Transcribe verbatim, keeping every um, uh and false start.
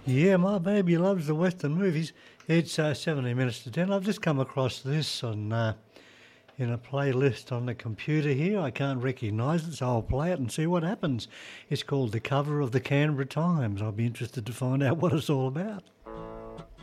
Yeah, my baby loves the Western movies. It's uh, seventeen minutes to ten. I've just come across this on uh, in a playlist on the computer here. I can't recognise it, so I'll play it and see what happens. It's called The Cover of the Canberra Times. I'll be interested to find out what it's all about.